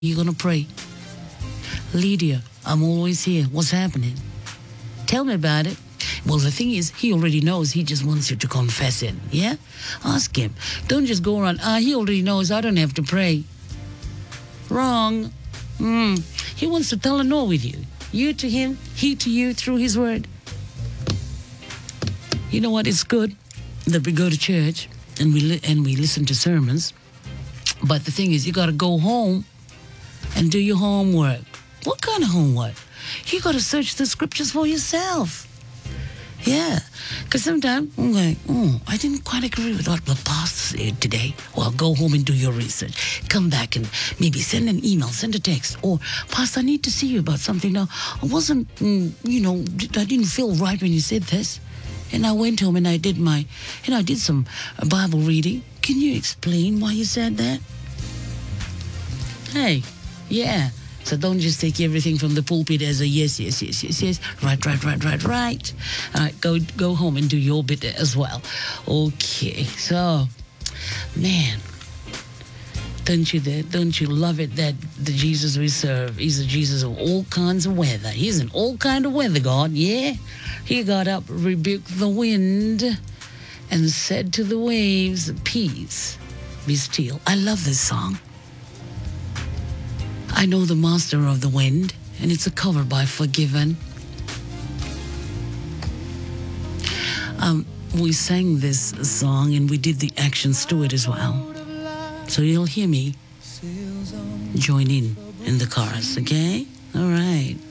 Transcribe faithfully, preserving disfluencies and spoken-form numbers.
you going to pray? Lydia, I'm always here. What's happening? Tell me about it. Well, the thing is, he already knows. He just wants you to confess it. Yeah? Ask him. Don't just go around, ah, he already knows. I don't have to pray. Wrong. Mm. He wants to tell a no with you. You to him, he to you through his word. You know what? It's good that we go to church and we li- and we listen to sermons. But the thing is, you got to go home and do your homework. What kind of homework? You got to search the scriptures for yourself. Yeah, because sometimes I'm like, oh, I didn't quite agree with what the pastor said today. Well, go home and do your research. Come back and maybe send an email, send a text. Or, Pastor, I need to see you about something now. I wasn't, mm, you know, I didn't feel right when you said this. And I went home and I did my, and I did some Bible reading. Can you explain why you said that? Hey, yeah. So don't just take everything from the pulpit as a yes, yes, yes, yes, yes. Right, right, right, right, right. All right, go go home and do your bit as well. Okay, so, man, don't you that don't you love it that the Jesus we serve is a Jesus of all kinds of weather. He's an all kind of weather God, yeah. He got up, rebuked the wind, and said to the waves, peace, be still. I love this song. I know the Master of the Wind, and it's a cover by Forgiven. Um, we sang this song, and we did the actions to it as well. So you'll hear me join in in the chorus, okay? All right.